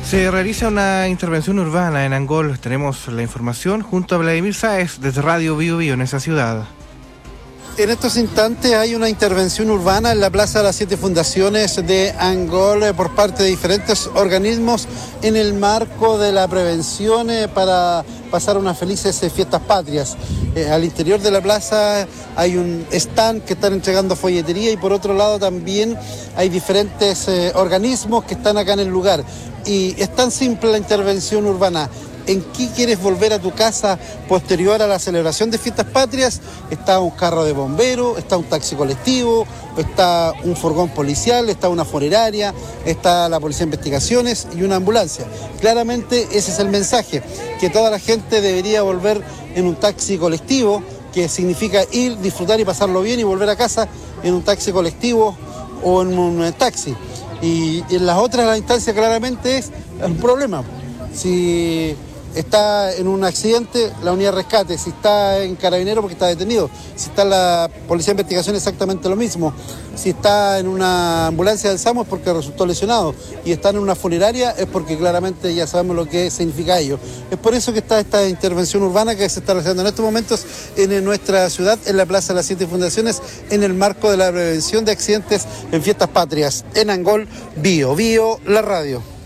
Se realiza una intervención urbana en Angol. Tenemos la información junto a Vladimir Sáez desde Radio Bío Bío en esa ciudad. En estos instantes hay una intervención urbana en la Plaza de las 7 Fundaciones de Angol por parte de diferentes organismos en el marco de la prevención para pasar unas felices fiestas patrias. Al interior de la plaza hay un stand que están entregando folletería y por otro lado también hay diferentes organismos que están acá en el lugar. Y es tan simple la intervención urbana. ¿En qué quieres volver a tu casa posterior a la celebración de fiestas patrias? Está un carro de bomberos, está un taxi colectivo, está un furgón policial, está una funeraria, está la Policía de Investigaciones y una ambulancia. Claramente ese es el mensaje, que toda la gente debería volver en un taxi colectivo, que significa ir, disfrutar y pasarlo bien y volver a casa en un taxi colectivo o en un taxi. Y en las otras la instancia claramente es un problema. Si está en un accidente, la unidad de rescate. Si está en carabinero, porque está detenido. Si está en la Policía de Investigación, exactamente lo mismo. Si está en una ambulancia del SAMU es porque resultó lesionado. Y está en una funeraria es porque claramente ya sabemos lo que significa ello. Es por eso que está esta intervención urbana que se está realizando en estos momentos en nuestra ciudad, en la Plaza de las 7 Fundaciones, en el marco de la prevención de accidentes en fiestas patrias. En Angol, Bío Bío, la radio.